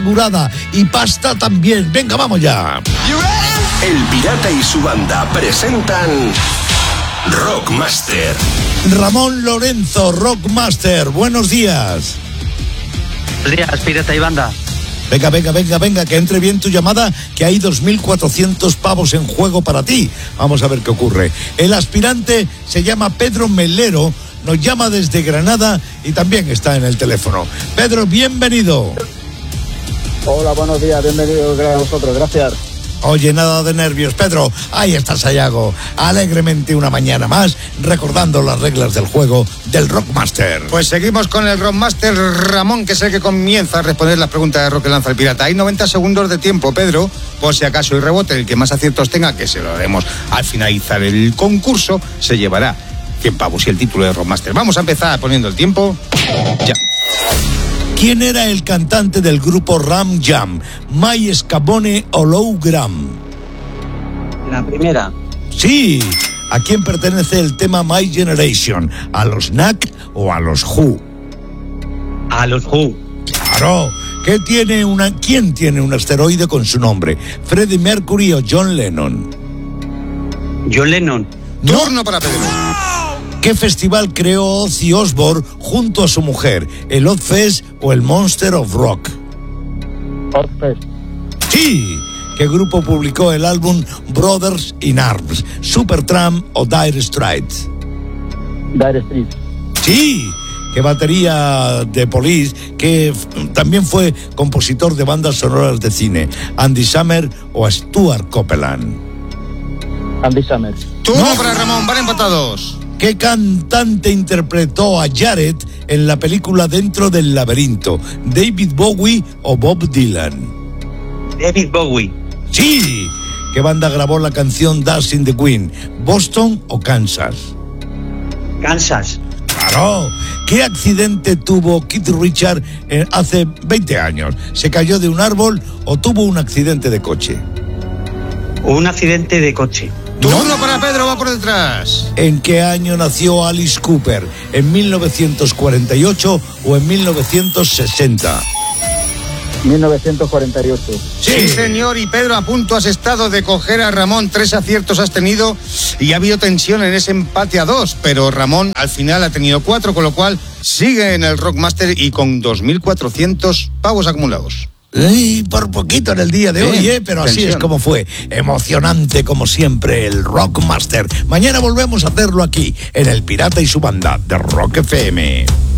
Curada y pasta también. Venga, vamos ya. El Pirata y su banda presentan Rockmaster. Ramón Lorenzo, Rockmaster, buenos días. Buenos días, Pirata y banda. Venga, que entre bien tu llamada, que hay 2.400 pavos en juego para ti. Vamos a ver qué ocurre. El aspirante se llama Pedro Melero, nos llama desde Granada y también está en el teléfono. Pedro, bienvenido. Hola, buenos días, bienvenido a vosotros, gracias. Oye, nada de nervios, Pedro. Ahí está Sayago, alegremente una mañana más, recordando las reglas del juego del Rockmaster. Pues seguimos con el Rockmaster. Ramón, que es el que comienza a responder las preguntas de Rock que lanza el pirata. Hay 90 segundos de tiempo, Pedro, por si acaso hay rebote. El que más aciertos tenga, que se lo haremos al finalizar el concurso, se llevará 100 pavos y el título de Rockmaster. Vamos a empezar poniendo el tiempo. Ya. ¿Quién era el cantante del grupo Ram Jam? ¿Mike Scavone o Lou Gramm? La primera. Sí. ¿A quién pertenece el tema My Generation? ¿A los Knack o a los Who? A los Who. Claro. ¿Quién tiene un asteroide con su nombre? ¿Freddie Mercury o John Lennon? John Lennon. ¿No? Turno para Pedro. ¿Qué festival creó Ozzy Osbourne junto a su mujer? ¿El Ozzfest o el Monster of Rock? Ozzfest. Sí. ¿Qué grupo publicó el álbum Brothers in Arms? ¿Supertramp o Dire Straits? Dire Straits. Sí. ¿Qué batería de Police, que también fue compositor de bandas sonoras de cine? ¿Andy Summer o Stuart Copeland? Andy Summer. Turno para Ramón, van empatados. ¿Qué cantante interpretó a Jared en la película Dentro del Laberinto? ¿David Bowie o Bob Dylan? David Bowie. Sí. ¿Qué banda grabó la canción Dancing the Queen? ¿Boston o Kansas? Kansas. Claro. ¿Qué accidente tuvo Keith Richards hace 20 años? ¿Se cayó de un árbol o tuvo un accidente de coche? Un accidente de coche. Turno para Pedro, va por detrás. ¿En qué año nació Alice Cooper? ¿En 1948 o en 1960? 1948. Sí, señor, y Pedro, a punto has estado de coger a Ramón. 3 aciertos has tenido y ha habido tensión en ese empate a 2, pero Ramón al final ha tenido 4, con lo cual sigue en el Rockmaster y con 2.400 pavos acumulados. Y por poquito en el día de hoy, pero así es como fue. Emocionante como siempre el Rockmaster. Mañana volvemos a hacerlo aquí, en El Pirata y su banda de Rock FM.